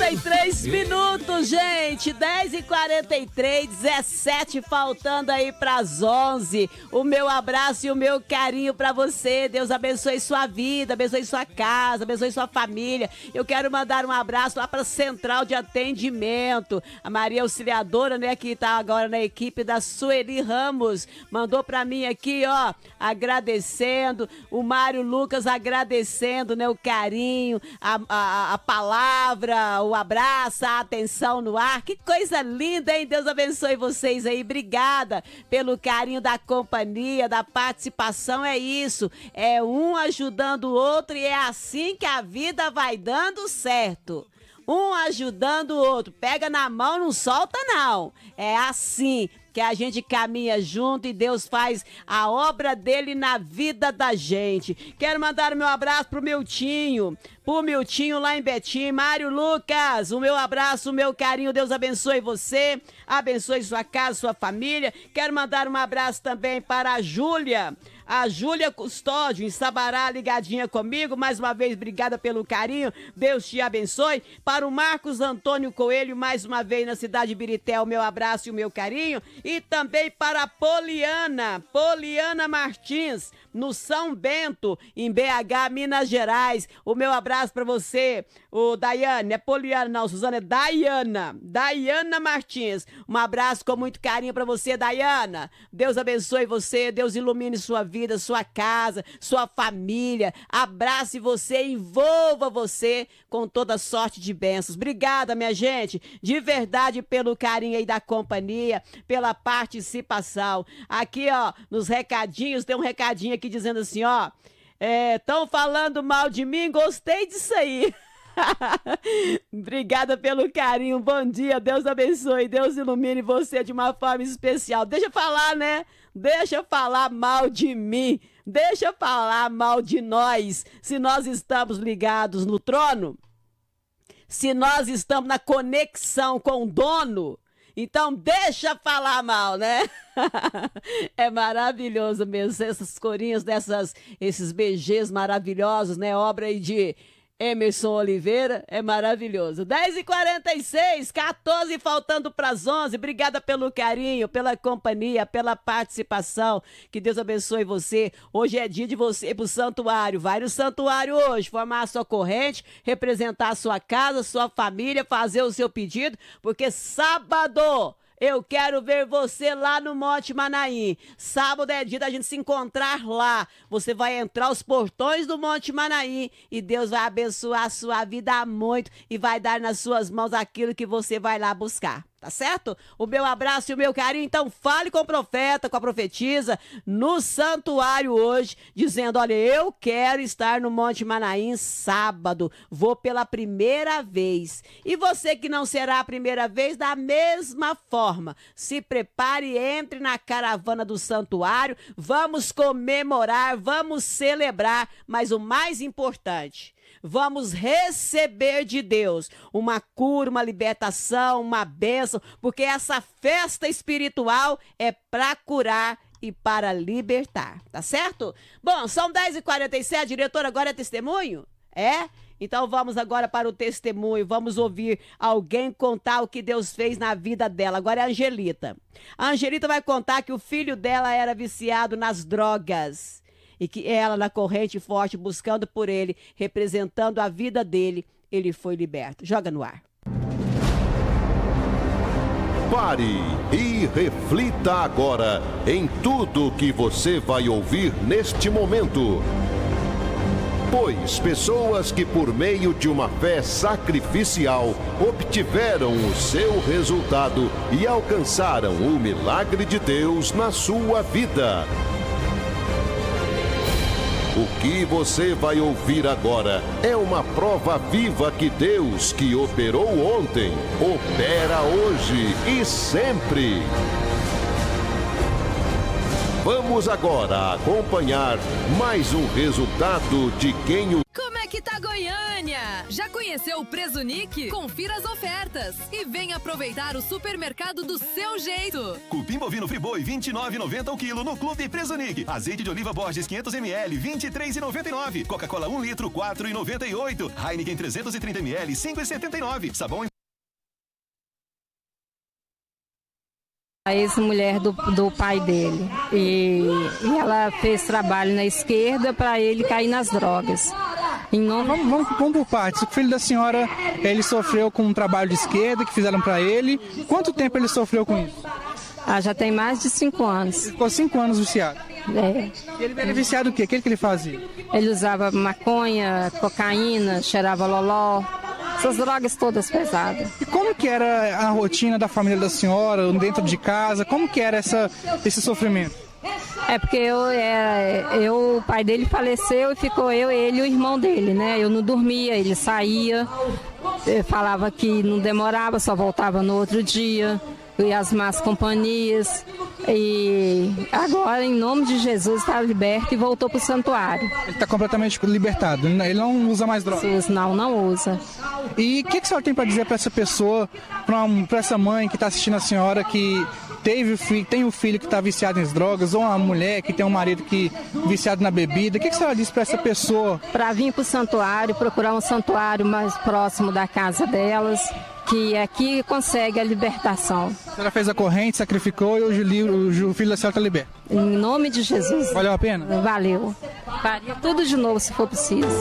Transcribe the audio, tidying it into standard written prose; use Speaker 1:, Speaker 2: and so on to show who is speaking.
Speaker 1: 10h43, gente. 10h43, 17 faltando aí pras 11. O meu abraço e o meu carinho pra você. Deus abençoe sua vida, abençoe sua casa, abençoe sua família. Eu quero mandar um abraço lá pra Central de Atendimento. A Maria Auxiliadora, né, que tá agora na equipe da Sueli Ramos. Mandou pra mim aqui, ó, agradecendo. O Mário Lucas agradecendo, né, o carinho, a palavra, o abraço, a atenção no ar. Que coisa linda, hein? Deus abençoe vocês aí. Obrigada pelo carinho da companhia, da participação. É isso. É um ajudando o outro e é assim que a vida vai dando certo. Um ajudando o outro. Pega na mão, não solta não. É assim que a gente caminha junto e Deus faz a obra dele na vida da gente. Quero mandar o meu abraço pro Miltinho lá em Betim. Mário Lucas, o meu abraço, o meu carinho, Deus abençoe você, abençoe sua casa, sua família. Quero mandar um abraço também para a Júlia Custódio, em Sabará, ligadinha comigo. Mais uma vez, obrigada pelo carinho, Deus te abençoe. Para o Marcos Antônio Coelho, mais uma vez na cidade de Birité, o meu abraço e o meu carinho. E também para a Poliana Martins, no São Bento, em BH, Minas Gerais. O meu abraço para você, o Daiane, é Poliana não, Suzana, é Daiana Martins. Um abraço com muito carinho para você, Daiana. Deus abençoe você, Deus ilumine sua vida, sua casa, sua família. Abrace você, envolva você com toda sorte de bênçãos. Obrigada, minha gente, de verdade pelo carinho aí da companhia, pela participação. Aqui, ó, nos recadinhos, tem um recadinho aqui dizendo assim, ó, estão falando mal de mim, gostei disso aí. Obrigada pelo carinho, bom dia, Deus abençoe, Deus ilumine você de uma forma especial. Deixa eu falar, né? Deixa eu falar mal de mim, deixa eu falar mal de nós, se nós estamos ligados no trono, se nós estamos na conexão com o dono, então deixa falar mal, né? É maravilhoso mesmo, essas corinhas, esses BGs maravilhosos, né? Obra aí de Emerson Oliveira, é maravilhoso. 10h46, 14 faltando para as 11. Obrigada pelo carinho, pela companhia, pela participação. Que Deus abençoe você. Hoje é dia de você ir pro santuário. Vai no santuário hoje, formar a sua corrente, representar a sua casa, sua família, fazer o seu pedido, porque sábado eu quero ver você lá no Monte Manaim. Sábado é dia da gente se encontrar lá. Você vai entrar os portões do Monte Manaim e Deus vai abençoar a sua vida muito e vai dar nas suas mãos aquilo que você vai lá buscar. Tá certo? O meu abraço e o meu carinho. Então fale com o profeta, com a profetisa no santuário hoje, dizendo, olha, eu quero estar no Monte Manaim sábado, vou pela primeira vez. E você que não será a primeira vez, da mesma forma, se prepare e entre na caravana do santuário, vamos comemorar, vamos celebrar, mas o mais importante, vamos receber de Deus uma cura, uma libertação, uma bênção, porque essa festa espiritual é para curar e para libertar, tá certo? Bom, são 10h47, diretora, agora é testemunho? É? Então vamos agora para o testemunho, vamos ouvir alguém contar o que Deus fez na vida dela. Agora é a Angelita. A Angelita vai contar que o filho dela era viciado nas drogas. E que ela, na corrente forte, buscando por ele, representando a vida dele, ele foi liberto. Joga no ar.
Speaker 2: Pare e reflita agora em tudo que você vai ouvir neste momento. Pois pessoas que por meio de uma fé sacrificial obtiveram o seu resultado e alcançaram o milagre de Deus na sua vida. O que você vai ouvir agora é uma prova viva que Deus, que operou ontem, opera hoje e sempre. Vamos agora acompanhar mais um resultado de quem o...
Speaker 3: Como é que tá Goiânia? Já conhece Conheceu o Presunic? Confira as ofertas e venha aproveitar o supermercado do seu jeito.
Speaker 4: Cupim bovino Friboi, R$ 29,90 o quilo no Clube Presunic. Azeite de oliva Borges 500 ml, R$ 23,99. Coca-Cola 1 litro, R$ 4,98. Heineken 330 ml, R$ 5,79. Sabão em...
Speaker 5: A ex-mulher do pai dele. E ela fez trabalho na esquerda para ele cair nas drogas.
Speaker 6: Vamos por partes. O filho da senhora, ele sofreu com um trabalho de esquerda que fizeram para ele. Quanto tempo ele sofreu com isso?
Speaker 5: Já tem mais de 5 anos.
Speaker 6: Ele ficou 5 anos viciado.
Speaker 5: É.
Speaker 6: E ele era viciado o quê? O que ele fazia?
Speaker 5: Ele usava maconha, cocaína, cheirava loló. Essas drogas todas pesadas.
Speaker 6: E como que era a rotina da família da senhora, dentro de casa? Como que era esse sofrimento?
Speaker 5: É porque o pai dele faleceu e ficou ele e o irmão dele, né? Eu não dormia, ele saía, falava que não demorava, só voltava no outro dia, e as más companhias. E agora, em nome de Jesus, está liberto e voltou para o santuário.
Speaker 6: Ele está completamente libertado, ele não usa mais drogas?
Speaker 5: Não usa.
Speaker 6: E o que a senhora tem para dizer para essa pessoa, para essa mãe que está assistindo a senhora, que tem um filho que está viciado em drogas, ou uma mulher que tem um marido que viciado na bebida? O que a senhora diz para essa pessoa?
Speaker 5: Para vir para o santuário, procurar um santuário mais próximo da casa delas, que aqui consegue a libertação.
Speaker 6: A senhora fez a corrente, sacrificou e hoje o filho da senhora está liberto.
Speaker 5: Em nome de Jesus.
Speaker 6: Valeu a pena?
Speaker 5: Valeu. Faria tudo de novo se for preciso.